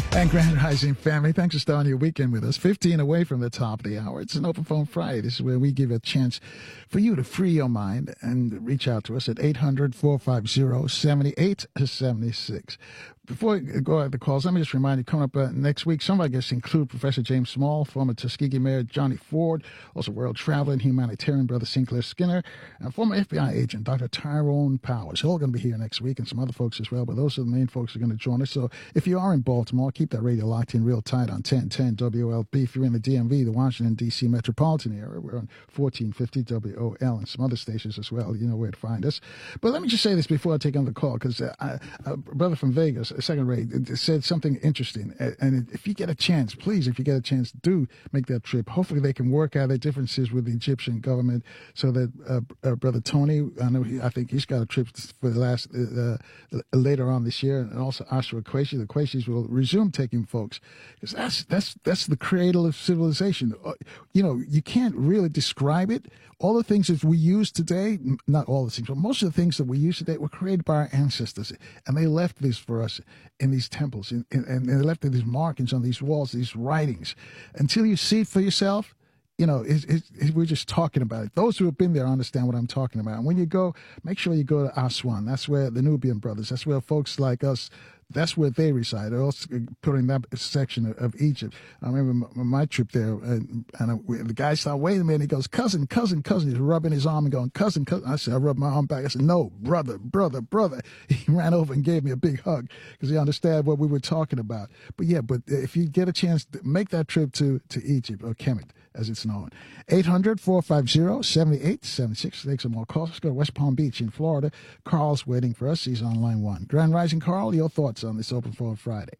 And Grand Rising family, thanks for starting your weekend with us. 15 away from the top of the hour. It's an Open Phone Friday. This is where we give a chance for you to free your mind and reach out to us at 800-450-7876. Before we go at the calls, let me just remind you, coming up next week, some of our guests include Professor James Small, former Tuskegee Mayor Johnny Ford, also world traveler and humanitarian Brother Sinclair Skinner, and former FBI agent Dr. Tyrone Powers. They're all going to be here next week, and some other folks as well, but those are the main folks who are going to join us. So if you are in Baltimore, keep that radio locked in real tight on 1010 WLB. If you're in the DMV, the Washington, D.C. metropolitan area, we're on 1450 WOL and some other stations as well. You know where to find us. But let me just say this before I take on the call, because a brother from Vegas, second rate, said something interesting. And if you get a chance, please, if you get a chance, do make that trip. Hopefully they can work out their differences with the Egyptian government so that Brother Tony, I think he's got a trip for the last later on this year, and also Ashra Qureshi. The Qureshi's will resume taking folks, because that's the cradle of civilization. You know, you can't really describe it. All the things that we use today, not all the things, but most of the things that we use today were created by our ancestors, and they left this for us in these temples, and they left these markings on these walls, these writings. Until you see it for yourself, you know, we're just talking about it. Those who have been there understand what I'm talking about. And when you go, make sure you go to Aswan. That's where the Nubian brothers, that's where folks like us, that's where they reside. They're also putting that section of Egypt. I remember my trip there, and the guy said, wait a minute. He goes, cousin. He's rubbing his arm and going, cousin. I said, I rubbed my arm back. I said, no, brother. He ran over and gave me a big hug because he understood what we were talking about. But if you get a chance, make that trip to Egypt, or Kemet, as it's known. 800-450-7876. Take some more calls. Let's go to West Palm Beach in Florida. Carl's waiting for us. He's on line one. Grand Rising, Carl, your thoughts on this Open Phone Friday?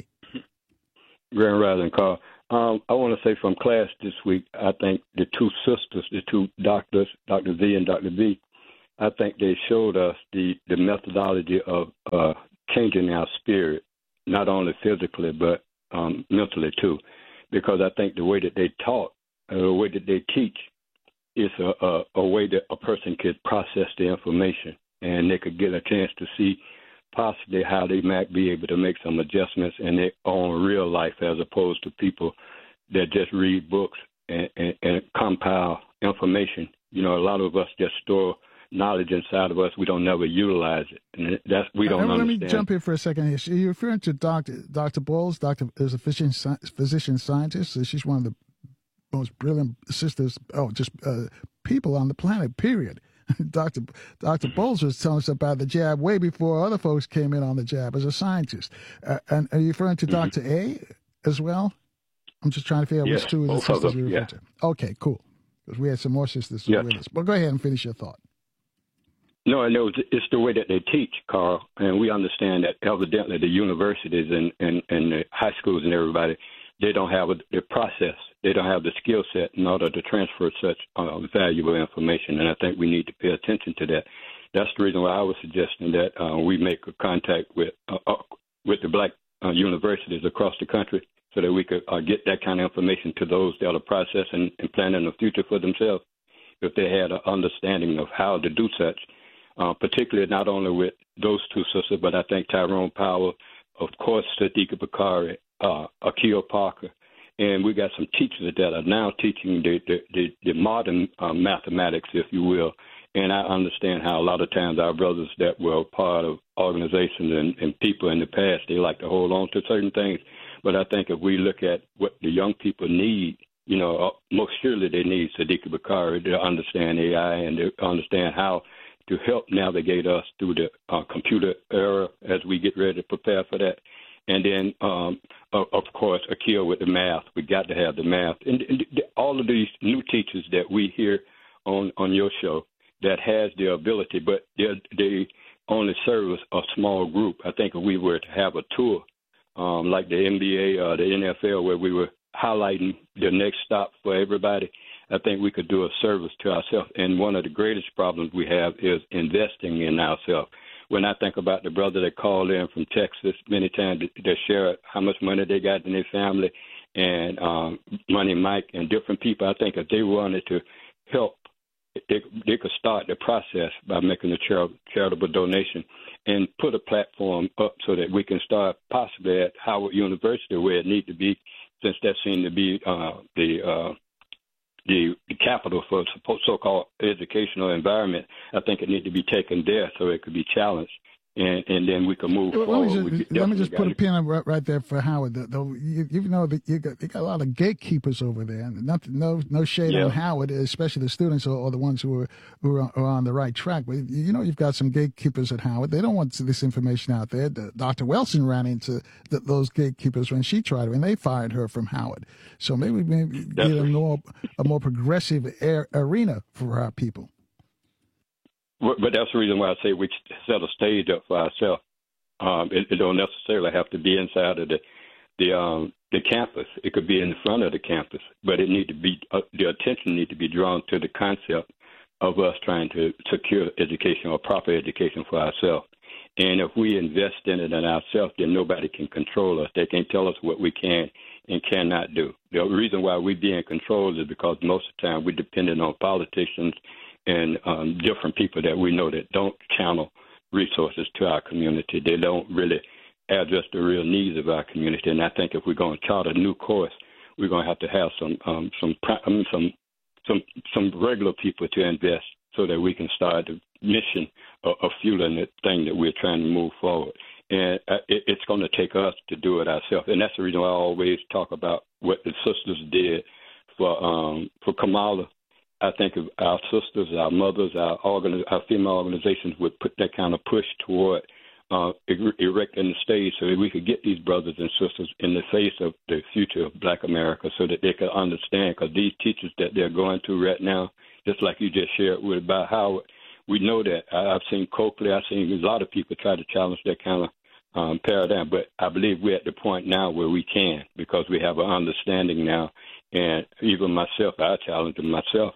Grand Rising, Carl. I want to say from class this week, I think the two sisters, the two doctors, Dr. Z and Dr. B, I think they showed us the methodology of changing our spirit, not only physically, but mentally too. Because I think the way that they taught, the way that they teach, is a way that a person could process the information, and they could get a chance to see possibly how they might be able to make some adjustments in their own real life, as opposed to people that just read books and compile information. You know, a lot of us just store knowledge inside of us. We don't never utilize it, and we don't understand. Let me jump in for a second here. So you're referring to Dr. Bowles. Is a physician scientist. So she's one of the most brilliant sisters, people on the planet, period. Dr. Bowles was telling us about the jab way before other folks came in on the jab as a scientist. And are you referring to Dr. A as well? I'm just trying to figure out which two of the sisters you refer to. Okay, cool. Because we had some more sisters with us. But go ahead and finish your thought. No, it's the way that they teach, Carl. And we understand that evidently the universities and the high schools and everybody, they don't have the process. They don't have the skill set in order to transfer such valuable information, and I think we need to pay attention to that. That's the reason why I was suggesting that we make a contact with the black universities across the country so that we could get that kind of information to those that are processing and planning the future for themselves, if they had an understanding of how to do such, particularly not only with those two sisters, but I think Tyrone Powell, of course, Sadiqa Bakari, Akil Parker, and we got some teachers that are now teaching the modern mathematics, if you will. And I understand how a lot of times our brothers that were part of organizations and people in the past, they like to hold on to certain things. But I think if we look at what the young people need, you know, most surely they need Sadiqa Bakari to understand AI and to understand how to help navigate us through the computer era as we get ready to prepare for that. And then, of course, Akil with the math. We got to have the math. And all of these new teachers that we hear on your show that has the ability, but they only serve a small group. I think if we were to have a tour like the NBA or the NFL where we were highlighting the next stop for everybody, I think we could do a service to ourselves. And one of the greatest problems we have is investing in ourselves. When I think about the brother that called in from Texas, many times they share how much money they got in their family, and Money Mike and different people, I think if they wanted to help they could start the process by making a charitable donation and put a platform up so that we can start possibly at Howard University where it needs to be, since that seemed to be the capital for so-called educational environment. I think it needs to be taken there so it could be challenged. And then we can move forward. Let me just put a pin right there for Howard. Though you know that you got a lot of gatekeepers over there. No shade on Howard, especially the students or the ones who are on the right track. But you know you've got some gatekeepers at Howard. They don't want this information out there. Dr. Wilson ran into those gatekeepers when she tried it, and they fired her from Howard. So maybe get a more progressive arena for our people. But that's the reason why I say we set a stage up for ourselves. It don't necessarily have to be inside of the campus. It could be in front of the campus, but it need to be the attention need to be drawn to the concept of us trying to secure education or proper education for ourselves. And if we invest in it and ourselves, then nobody can control us. They can't tell us what we can and cannot do. The reason why we be in control is because most of the time we're dependent on politicians and different people that we know that don't channel resources to our community. They don't really address the real needs of our community. And I think if we're going to chart a new course, we're going to have some regular people to invest so that we can start the mission of fueling the thing that we're trying to move forward. And it's going to take us to do it ourselves. And that's the reason why I always talk about what the sisters did for Kamala. I think if our sisters, our mothers, our female organizations would put that kind of push toward erecting the stage so that we could get these brothers and sisters in the face of the future of Black America so that they could understand, because these teachers that they're going through right now, just like you just shared with about Howard, we know that. I've seen Coakley, I've seen a lot of people try to challenge that kind of paradigm, but I believe we're at the point now where we can, because we have an understanding now. And even myself, I challenge myself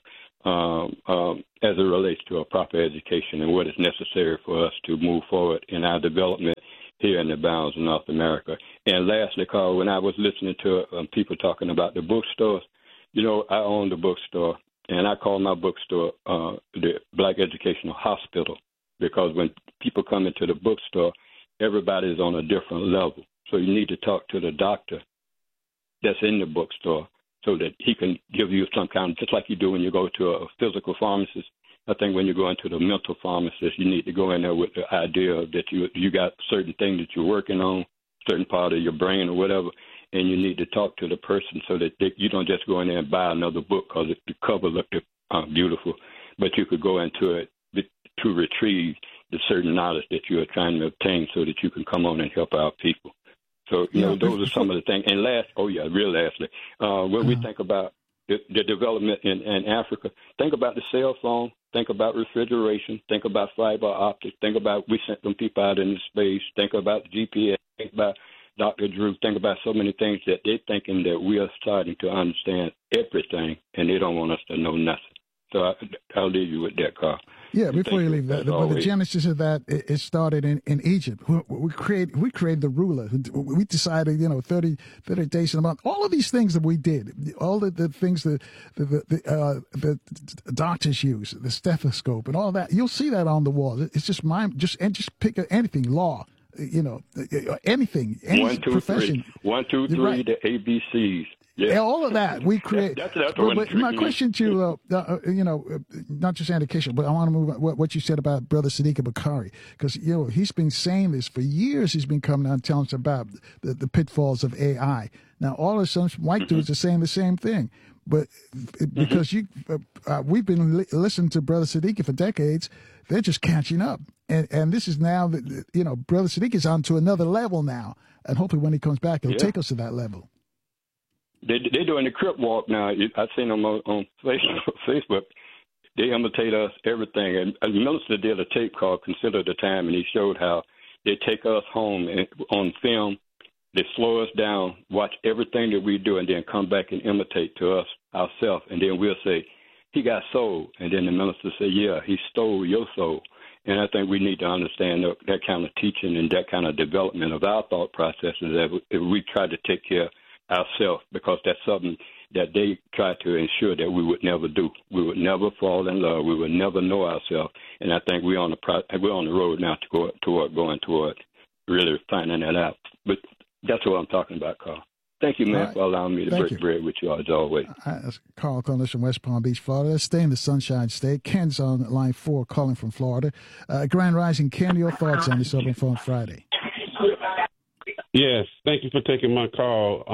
as it relates to a proper education and what is necessary for us to move forward in our development here in the bounds of North America. And lastly, Carl, when I was listening to people talking about the bookstores, you know, I own the bookstore, and I call my bookstore the Black Educational Hospital, because when people come into the bookstore, everybody's on a different level. So you need to talk to the doctor that's in the bookstore so that he can give you some kind of, just like you do when you go to a physical pharmacist. I think when you go into the mental pharmacist, you need to go in there with the idea that you got certain things that you're working on, certain part of your brain or whatever, and you need to talk to the person so that you don't just go in there and buy another book because the cover looked beautiful, but you could go into it to retrieve the certain knowledge that you are trying to obtain so that you can come on and help our people. So, you know, those are some of the things. And lastly, when we think about the development in Africa, think about the cell phone, think about refrigeration, think about fiber optics, think about we sent them people out into space, think about GPS, think about Dr. Drew, think about so many things that they're thinking that we are starting to understand everything, and they don't want us to know nothing. So I'll leave you with that, Carl. Yeah, before you leave that, but the genesis of that, it started in Egypt. We created the ruler. We decided, 30 days in a month. All of these things that we did, all the things that the doctors use, the stethoscope and all that. You'll see that on the wall. It's just just pick anything, law, anything, any 1, 2, profession. 3. 1, 2, 3, right. The ABCs. Yeah, all of that we create. That's but my question to you, not just education, but I want to move on what you said about Brother Sadiq Bakari, because he's been saying this for years. He's been coming out and telling us about the pitfalls of AI. Now all of some white dudes are saying the same thing, but because we've been listening to Brother Sadiq for decades, they're just catching up, and this is now that Brother Sadiq is on to another level now, and hopefully when he comes back, he'll take us to that level. They're doing the Crip Walk now. I've seen them on Facebook. They imitate us, everything. And a minister did a tape called Consider the Time, and he showed how they take us home on film. They slow us down, watch everything that we do, and then come back and imitate to us ourselves. And then we'll say, he got soul. And then the minister say, yeah, he stole your soul. And I think we need to understand that kind of teaching and that kind of development of our thought processes that we try to take care of ourselves, because that's something that they tried to ensure that we would never do. We would never fall in love. We would never know ourselves. And I think we're on the road now to going toward really finding that out. But that's what I'm talking about, Carl. Thank you, man, for allowing me to break bread with you as always. That's Carl calling from West Palm Beach, Florida. Let's stay in the Sunshine State. Ken's on line 4 calling from Florida. Grand Rising, Ken, your thoughts on this Open Phone Friday? Yes, thank you for taking my call.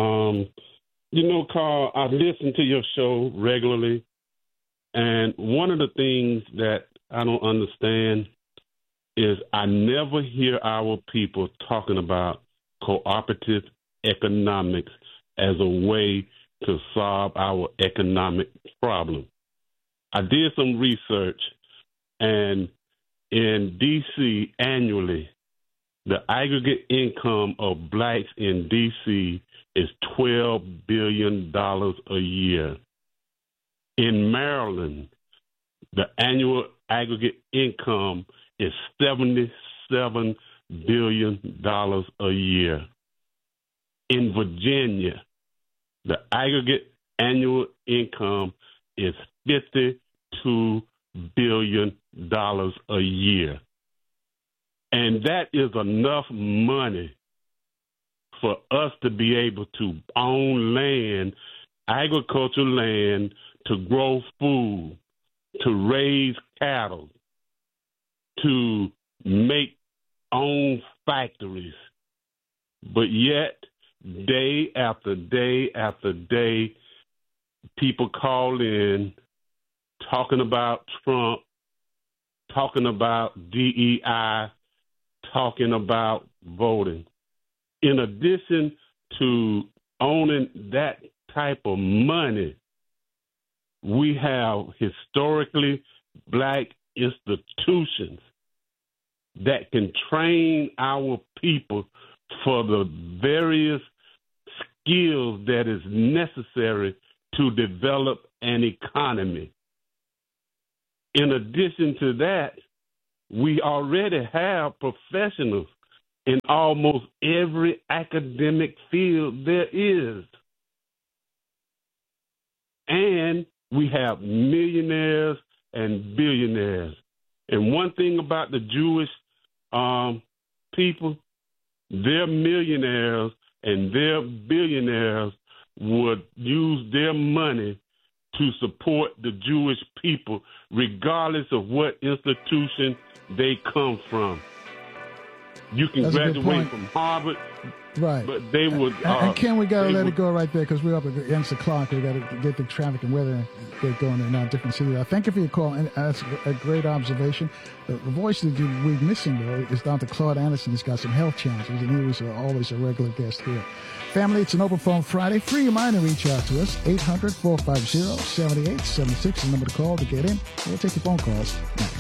Carl, I listen to your show regularly, and one of the things that I don't understand is I never hear our people talking about cooperative economics as a way to solve our economic problem. I did some research, and in D.C. annually, the aggregate income of blacks in D.C. is $12 billion a year. In Maryland, the annual aggregate income is $77 billion a year. In Virginia, the aggregate annual income is $52 billion a year. And that is enough money for us to be able to own land, agricultural land, to grow food, to raise cattle, to make own factories. But yet, day after day after day, people call in talking about Trump, talking about DEI, talking about voting. In addition to owning that type of money, we have historically black institutions that can train our people for the various skills that is necessary to develop an economy. In addition to that, we already have professionals in almost every academic field there is. And we have millionaires and billionaires. And one thing about the Jewish people, their millionaires and their billionaires would use their money to support the Jewish people, regardless of what institution they come from. You can graduate from Harvard, right? But they would. And Ken, we got to let it go right there because we're up against the clock. We got to get the traffic and weather get going in our different cities. Thank you for your call, and that's a great observation. The voice that we're missing, though, is Dr. Claude Anderson. He's got some health challenges, and he was always a regular guest here. Family, it's an Open Phone Friday. Free your mind to reach out to us. 800-450-7876 is the number to call to get in. We'll take your phone calls next.